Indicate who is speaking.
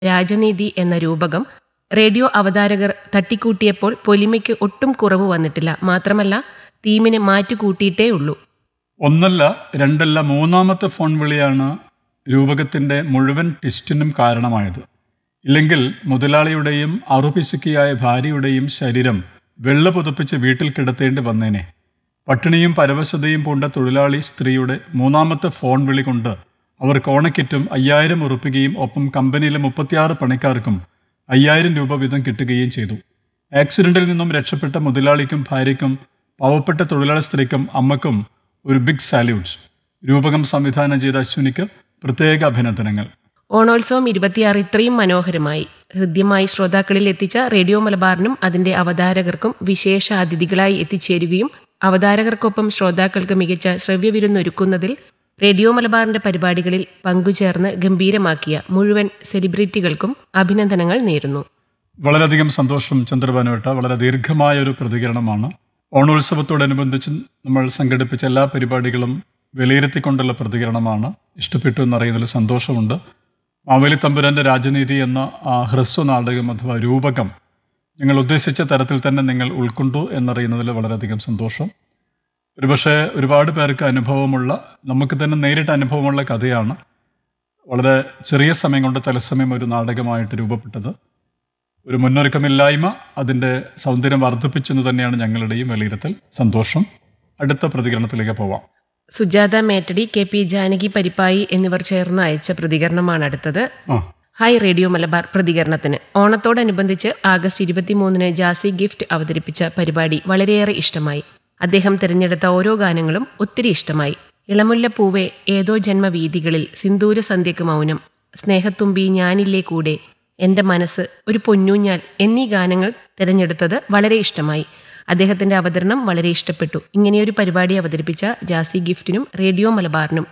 Speaker 1: രാജനീതി എന്ന രൂപകം റേഡിയോ അവതാരകർ തട്ടിക്കൂട്ടിയപ്പോൾ പൊലിമയ്ക്ക് ഒട്ടും കുറവ് വന്നിട്ടില്ല. മാത്രമല്ല തീമിന് മാറ്റുകൂട്ടിയിട്ടേ ഉള്ളൂ.
Speaker 2: ഒന്നല്ല രണ്ടല്ല മൂന്നാമത്തെ ഫോൺ വിളിയാണ് രൂപകത്തിൻ്റെ മുഴുവൻ ട്വിസ്റ്റിനും കാരണമായത്. ഇല്ലെങ്കിൽ മുതലാളിയുടെയും അറുപിശുക്കിയായ ഭാര്യയുടെയും ശരീരം വെള്ള പുതപ്പിച്ച് വീട്ടിൽ കിടത്തേണ്ടി വന്നേനെ. പട്ടിണിയും പരവശതയും പൂണ്ട തൊഴിലാളി സ്ത്രീയുടെ മൂന്നാമത്തെ ഫോൺ വിളി കൊണ്ട് അവർ കോണക്കിറ്റും 5000 ഉറുപ്പികയും ഒപ്പം കമ്പനിയിലെ 36 പണിക്കാർക്കും 5000 രൂപ വീതം കിട്ടുകയും ചെയ്തു. ആക്സിഡന്റിൽ നിന്നും രക്ഷപ്പെട്ട മുതലാളിക്കും ഭാര്യയ്ക്കും പാവപ്പെട്ട തൊഴിലാളി സ്ത്രീക്കും അമ്മക്കും ഒരു ബിഗ് സാല്യൂട്ട്. രൂപകം സംവിധാനം ചെയ്ത അശ്വിനിക്ക് പ്രത്യേക അഭിനന്ദനങ്ങൾ.
Speaker 1: ഓണോത്സവം 26 ഇത്രയും മനോഹരമായി ഹൃദ്യമായി ശ്രോതാക്കളിൽ എത്തിച്ച റേഡിയോ മലബാറിനും അതിന്റെ അവതാരകർക്കും വിശേഷ അതിഥികളായി എത്തിച്ചേരുകയും അവതാരകർക്കൊപ്പം ശ്രോതാക്കൾക്ക് മികച്ച ശ്രവ്യവിരുന്നൊരുക്കുന്നതിൽ റേഡിയോ മലബാറിന്റെ പരിപാടികളിൽ പങ്കുചേർന്ന് ഗംഭീരമാക്കിയ മുഴുവൻ സെലിബ്രിറ്റികൾക്കും അഭിനന്ദനങ്ങൾ നേരുന്നു.
Speaker 2: വളരെയധികം സന്തോഷം ചന്ദ്രഭാനുവേട്ട. വളരെ ദീർഘമായ ഒരു പ്രതികരണമാണ്. ഓണോത്സവത്തോടനുബന്ധിച്ച് നമ്മൾ സംഘടിപ്പിച്ച എല്ലാ പരിപാടികളും വിലയിരുത്തിക്കൊണ്ടുള്ള പ്രതികരണമാണ്. ഇഷ്ടപ്പെട്ടു എന്നറിയുന്നതിൽ സന്തോഷമുണ്ട്. മാവേലി തമ്പുരാൻ്റെ രാജനീതി എന്ന ഹ്രസ്വ നാടകം അഥവാ രൂപകം നിങ്ങൾ ഉദ്ദേശിച്ച തരത്തിൽ തന്നെ നിങ്ങൾ ഉൾക്കൊണ്ടു എന്നറിയുന്നതിൽ വളരെയധികം സന്തോഷം. ഒരുപക്ഷെ ഒരുപാട് പേർക്ക് അനുഭവമുള്ള, നമുക്ക് തന്നെ നേരിട്ട് അനുഭവമുള്ള കഥയാണ്. വളരെ ചെറിയ സമയം കൊണ്ട് തത്സമയം ഒരു നാടകമായിട്ട് രൂപപ്പെട്ടത്. ഒരു മുന്നൊരുക്കമില്ലായ്മ അതിൻ്റെ സൗന്ദര്യം വർദ്ധിപ്പിച്ചെന്ന് തന്നെയാണ് ഞങ്ങളുടെയും വിലയിരുത്തൽ. സന്തോഷം. അടുത്ത പ്രതികരണത്തിലേക്ക് പോവാം.
Speaker 1: സുജാത മേറ്റടി, KP ജാനകി പരിപ്പായി എന്നിവർ ചേർന്ന് അയച്ച പ്രതികരണമാണ് അടുത്തത്. Hi radio Malabar. പ്രതികരണത്തിന് ഓണത്തോടനുബന്ധിച്ച് ആഗസ്റ്റ് 23-ന് ജാസി ഗിഫ്റ്റ് അവതരിപ്പിച്ച പരിപാടി വളരെയേറെ ഇഷ്ടമായി. അദ്ദേഹം തിരഞ്ഞെടുത്ത ഓരോ ഗാനങ്ങളും ഒത്തിരി ഇഷ്ടമായി. ഇളമുല്ലപ്പൂവേ, ഏതോ ജന്മവീഥികളിൽ, സിന്ദൂര സന്ധ്യക്ക് മൗനം, സ്നേഹത്തുമ്പി, ഞാനില്ലേ കൂടെ, എൻ്റെ മനസ്സ്, ഒരു പൊന്നൂഞ്ഞാൽ എന്നീ ഗാനങ്ങൾ തിരഞ്ഞെടുത്തത് വളരെ ഇഷ്ടമായി. അദ്ദേഹത്തിന്റെ അവതരണം വളരെ ഇഷ്ടപ്പെട്ടു. ഇങ്ങനെയൊരു പരിപാടി അവതരിപ്പിച്ച ജാസി ഗിഫ്റ്റിനും റേഡിയോ മലബാറിനും